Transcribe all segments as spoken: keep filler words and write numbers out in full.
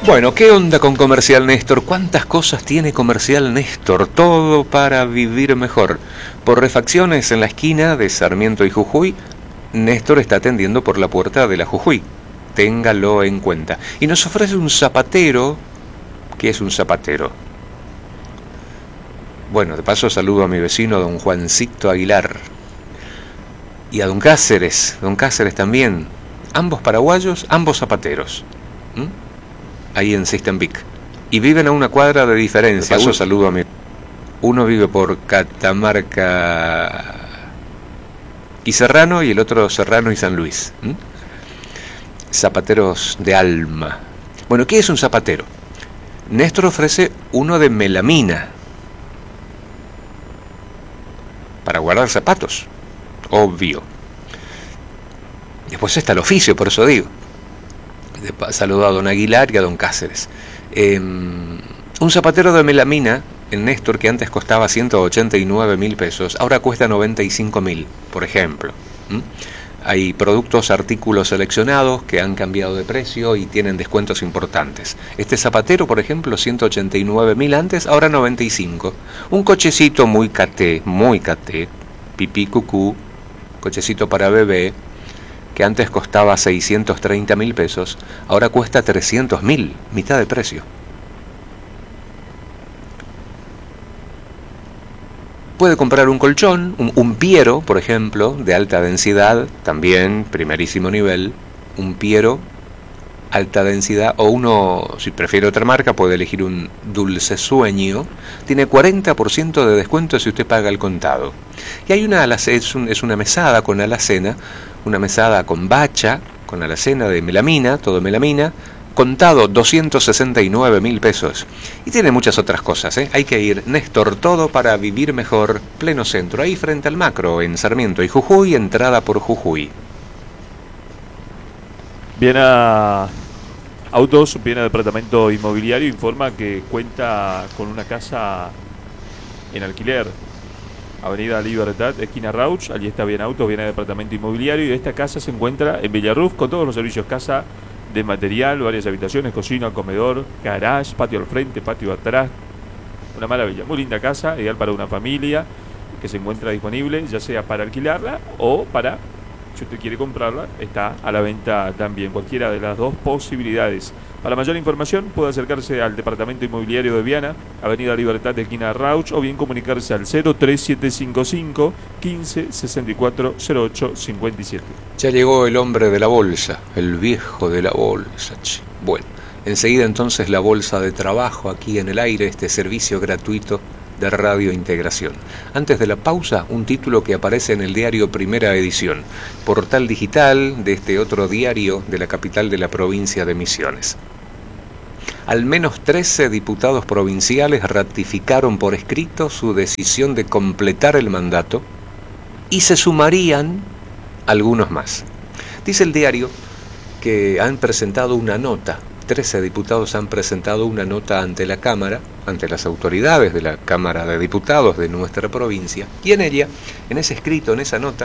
Bueno, ¿qué onda con Comercial Néstor? ¿Cuántas cosas tiene Comercial Néstor? Todo para vivir mejor. Por refacciones en la esquina de Sarmiento y Jujuy, Néstor está atendiendo por la puerta de la Jujuy. Téngalo en cuenta. Y nos ofrece un zapatero. ¿Qué es un zapatero? Bueno, de paso saludo a mi vecino don Juancito Aguilar. Y a don Cáceres, don Cáceres también. Ambos paraguayos, ambos zapateros. ¿Mm? Ahí en System Vic. Y viven a una cuadra de diferencia. De paso saludo a mi... Uno vive por Catamarca y Serrano, y el otro Serrano y San Luis. ¿Mm? Zapateros de alma. Bueno, ¿qué es un zapatero? Néstor ofrece uno de melamina para guardar zapatos, obvio. Después está el oficio, por eso digo. Saludo a don Aguilar y a don Cáceres. Eh, un zapatero de melamina en Néstor, que antes costaba ciento ochenta y nueve mil pesos, ahora cuesta noventa y cinco mil, por ejemplo. ¿Mm? Hay productos, artículos seleccionados que han cambiado de precio y tienen descuentos importantes. Este zapatero, por ejemplo, ciento ochenta y nueve mil antes, ahora noventa y cinco. Un cochecito muy caté, muy caté, pipí cucú, cochecito para bebé, que antes costaba seiscientos treinta mil pesos, ahora cuesta trescientos mil, mitad de precio. Puede comprar un colchón, un, un Piero, por ejemplo, de alta densidad, también primerísimo nivel, un Piero, alta densidad, o uno, si prefiere otra marca, puede elegir un Dulce Sueño, tiene cuarenta por ciento de descuento si usted paga el contado. Y hay una, es, un, es una mesada con alacena, una mesada con bacha, con alacena de melamina, todo melamina, contado doscientos sesenta y nueve mil pesos. Y tiene muchas otras cosas, ¿eh? Hay que ir. Néstor, todo para vivir mejor, pleno centro, ahí frente al Macro, en Sarmiento y Jujuy, entrada por Jujuy. Viena Autos, Viena Departamento Inmobiliario, informa que cuenta con una casa en alquiler. Avenida Libertad, esquina Rauch, allí está Viena Autos, Viena Departamento Inmobiliario, y esta casa se encuentra en Villarruf con todos los servicios: casa de material, varias habitaciones, cocina, comedor, garage, patio al frente, patio atrás. Una maravilla, muy linda casa, ideal para una familia, que se encuentra disponible, ya sea para alquilarla o para, si usted quiere comprarla, está a la venta también, cualquiera de las dos posibilidades. Para mayor información puede acercarse al Departamento Inmobiliario de Viana, Avenida Libertad de esquina Rauch, o bien comunicarse al cero tres siete cinco cinco, quince, sesenta y cuatro, cero ocho, cincuenta y siete. Ya llegó el hombre de la bolsa, el viejo de la bolsa. Che. Bueno, enseguida entonces la bolsa de trabajo aquí en el aire, este servicio gratuito de Radio Integración. Antes de la pausa, un título que aparece en el diario Primera Edición, portal digital de este otro diario de la capital de la provincia de Misiones. Al menos trece diputados provinciales ratificaron por escrito su decisión de completar el mandato y se sumarían algunos más. Dice el diario que han presentado una nota. trece diputados han presentado una nota ante la Cámara, ante las autoridades de la Cámara de Diputados de nuestra provincia, y en ella, en ese escrito, en esa nota,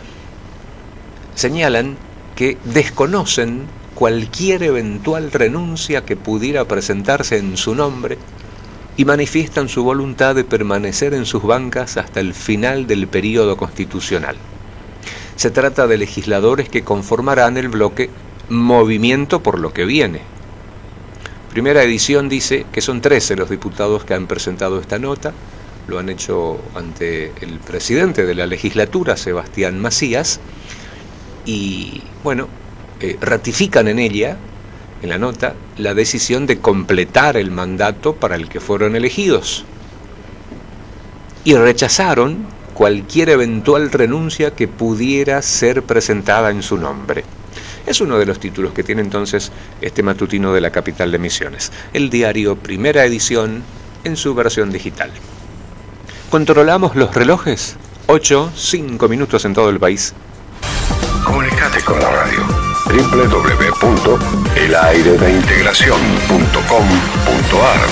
señalan que desconocen cualquier eventual renuncia que pudiera presentarse en su nombre y manifiestan su voluntad de permanecer en sus bancas hasta el final del período constitucional. Se trata de legisladores que conformarán el bloque Movimiento por lo que viene. Primera Edición dice que son trece los diputados que han presentado esta nota, lo han hecho ante el presidente de la legislatura, Sebastián Macías, y bueno, eh, ratifican en ella, en la nota, la decisión de completar el mandato para el que fueron elegidos, y rechazaron cualquier eventual renuncia que pudiera ser presentada en su nombre. Es uno de los títulos que tiene entonces este matutino de la capital de Misiones, el diario Primera Edición en su versión digital. ¿Controlamos los relojes? ocho, cinco minutos en todo el país. Comunicate con la radio. doble u doble u doble u punto el aire de integración punto com punto a r.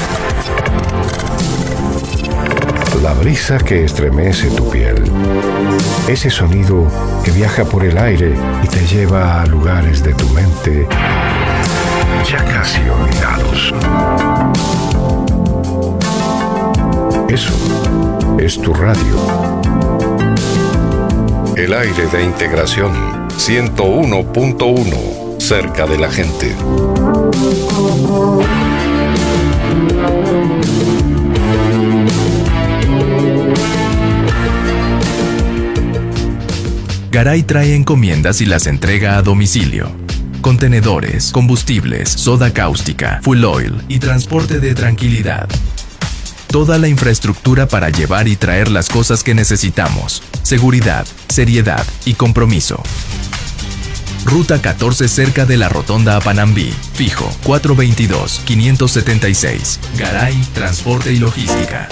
La brisa que estremece tu piel, Ese sonido que viaja por el aire y te lleva a lugares de tu mente ya casi olvidados. Eso es tu radio. El aire de integración ciento uno punto uno, cerca de la gente. Garay trae encomiendas y las entrega a domicilio. Contenedores, combustibles, soda cáustica, full oil y transporte de tranquilidad. Toda la infraestructura para llevar y traer las cosas que necesitamos. Seguridad, seriedad y compromiso. Ruta catorce cerca de la Rotonda a Panambí. Fijo cuatro veintidós, quinientos setenta y seis. Garay, Transporte y Logística.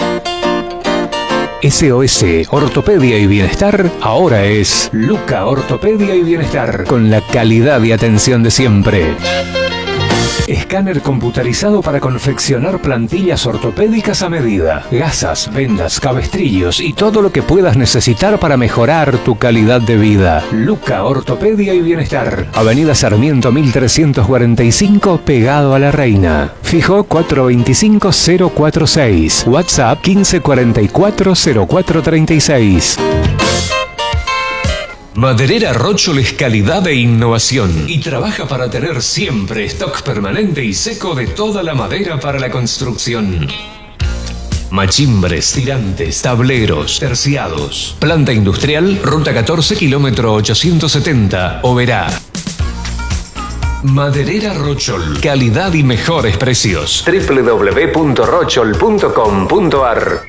S O S Ortopedia y Bienestar ahora es Luca Ortopedia y Bienestar, con la calidad y atención de siempre. Escáner computarizado para confeccionar plantillas ortopédicas a medida, gasas, vendas, cabestrillos y todo lo que puedas necesitar para mejorar tu calidad de vida. Luca Ortopedia y Bienestar, Avenida Sarmiento mil trescientos cuarenta y cinco, pegado a La Reina. Fijo cuatro veinticinco, cero cuarenta y seis, WhatsApp quince cuarenta y cuatro, cero cuatro treinta y seis. Maderera Rochol es calidad e innovación y trabaja para tener siempre stock permanente y seco de toda la madera para la construcción. Machimbres, tirantes, tableros, terciados. Planta industrial, ruta catorce, kilómetro ochocientos setenta, Oberá. Maderera Rochol, calidad y mejores precios. doble u doble u doble u punto rochol punto com punto a r.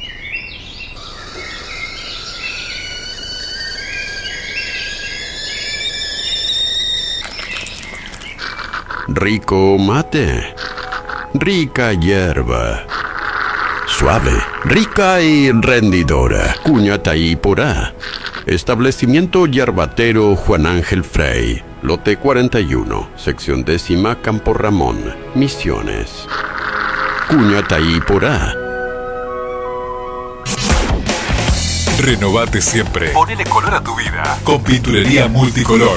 Rico mate, rica hierba, suave, rica y rendidora. Cuñataí Porá. Establecimiento yerbatero Juan Ángel Frey, lote cuarenta y uno, sección décima, Campo Ramón, Misiones. Cuñataí Porá. Renovate siempre. Ponele color a tu vida con Pinturería Multicolor.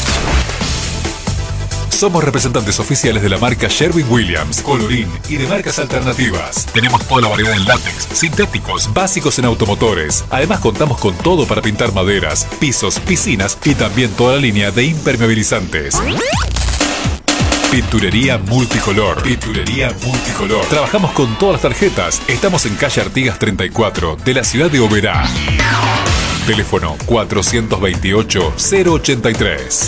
Somos representantes oficiales de la marca Sherwin-Williams, Colorín y de marcas alternativas. Tenemos toda la variedad en látex, sintéticos, básicos en automotores. Además contamos con todo para pintar maderas, pisos, piscinas y también toda la línea de impermeabilizantes. Pinturería Multicolor. Pinturería Multicolor. Trabajamos con todas las tarjetas. Estamos en calle Artigas treinta y cuatro de la ciudad de Oberá. Teléfono cuatrocientos veintiocho, cero ochenta y tres.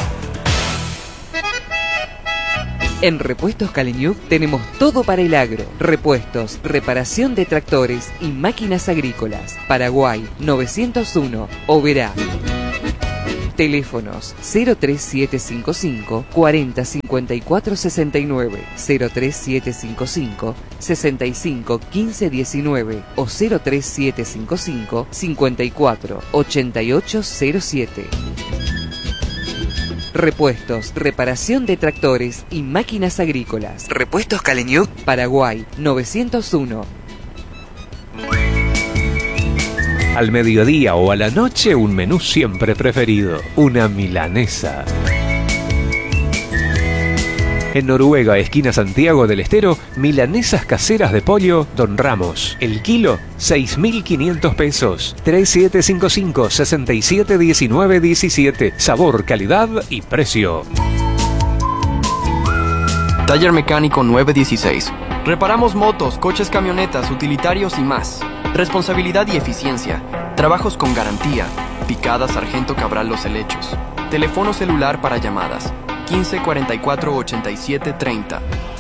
En Repuestos Caleñuc tenemos todo para el agro. Repuestos, reparación de tractores y máquinas agrícolas. Paraguay novecientos uno, Oberá. Teléfonos cero tres siete cinco cinco, cuarenta cincuenta y cuatro sesenta y nueve, cero tres siete cinco cinco, sesenta y cinco quince diecinueve o cero tres siete cinco cinco, cincuenta y cuatro ochenta y ocho cero siete. Repuestos, reparación de tractores y máquinas agrícolas. Repuestos Caleñuc, Paraguay novecientos uno. Al mediodía o a la noche, un menú siempre preferido, una milanesa. En Noruega, esquina Santiago del Estero, milanesas caseras de pollo Don Ramos. El kilo, seis mil quinientos pesos. tres siete cinco cinco, seis siete uno nueve uno siete. Sabor, calidad y precio. Taller Mecánico nueve dieciséis. Reparamos motos, coches, camionetas, utilitarios y más. Responsabilidad y eficiencia. Trabajos con garantía. Picada Sargento Cabral Los Helechos. Teléfono celular para llamadas. quince cuarenta y cuatro ochenta y siete treinta.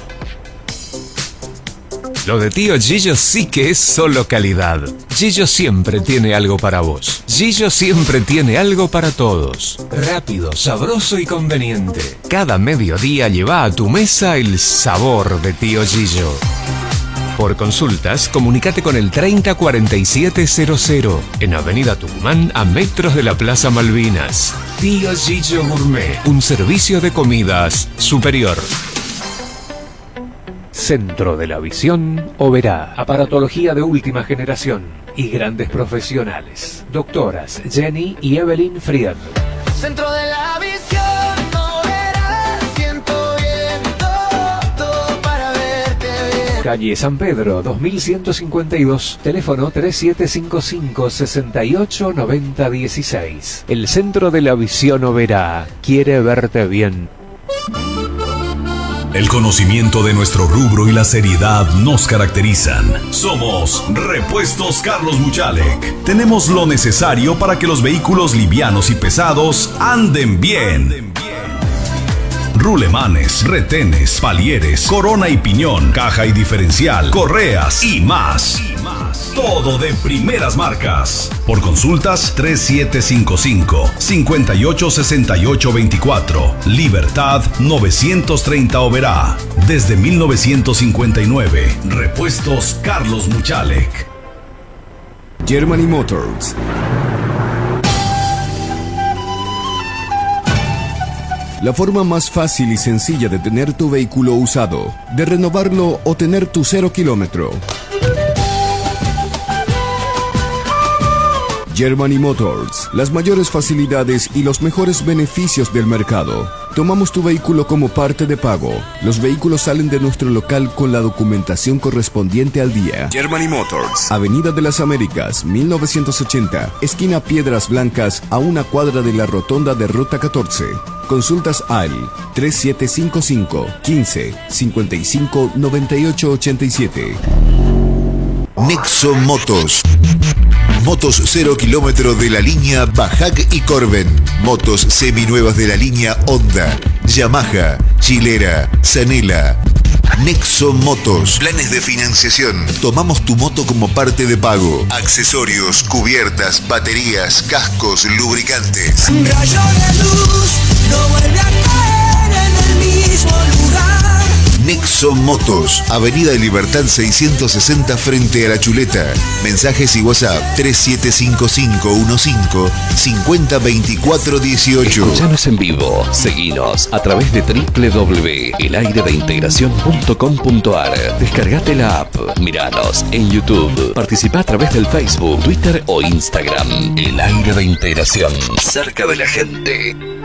Lo de Tío Gillo sí que es solo calidad. Gillo siempre tiene algo para vos. Gillo siempre tiene algo para todos. Rápido, sabroso y conveniente. Cada mediodía lleva a tu mesa el sabor de Tío Gillo. Por consultas, comunícate con el treinta cuarenta y siete cero cero en Avenida Tucumán, a metros de la Plaza Malvinas. Tío Gillo Gourmet, un servicio de comidas superior. Centro de la Visión Oberá. Aparatología de última generación y grandes profesionales. Doctoras Jenny y Evelyn Fried. Centro de la Visión Oberá. Siento bien todo, todo para verte bien. Calle San Pedro, dos mil ciento cincuenta y dos. Teléfono tres siete cinco cinco, seis ocho nueve cero uno seis. El Centro de la Visión Oberá quiere verte bien. El conocimiento de nuestro rubro y la seriedad nos caracterizan. Somos Repuestos Carlos Muchalek. Tenemos lo necesario para que los vehículos livianos y pesados anden bien. Rulemanes, retenes, palieres, corona y piñón, caja y diferencial, correas y más. Todo de primeras marcas. Por consultas tres siete cinco cinco, cinco ocho seis ocho dos cuatro. Libertad novecientos treinta Oberá. Desde mil novecientos cincuenta y nueve. Repuestos Carlos Muchalek. Germany Motors. La forma más fácil y sencilla de tener tu vehículo usado, de renovarlo o tener tu cero kilómetro. Germany Motors, las mayores facilidades y los mejores beneficios del mercado. Tomamos tu vehículo como parte de pago. Los vehículos salen de nuestro local con la documentación correspondiente al día. Germany Motors. Avenida de las Américas, mil novecientos ochenta, esquina Piedras Blancas, a una cuadra de la rotonda de Ruta catorce. Consultas al tres siete cinco cinco, quince, cincuenta y cinco, noventa y ocho ochenta y siete. Nexo Motos. Motos cero kilómetro de la línea Bajac y Corben. Motos seminuevas de la línea Honda, Yamaha, Chilera, Zanela. Nexo Motos. Planes de financiación. Tomamos tu moto como parte de pago. Accesorios, cubiertas, baterías, cascos, lubricantes. Un rayo de luz no vuelve a caer en el mismo lugar. Nexo Motos, Avenida de Libertad seiscientos sesenta frente a La Chuleta. Mensajes y WhatsApp tres siete cinco cinco uno cinco, cinco cero dos cuatro uno ocho. Escuchanos en vivo, seguinos a través de doble u doble u doble u punto el aire de integración punto com punto a r. Descargate la app, miranos en YouTube, participa a través del Facebook, Twitter o Instagram. El Aire de Integración, cerca de la gente.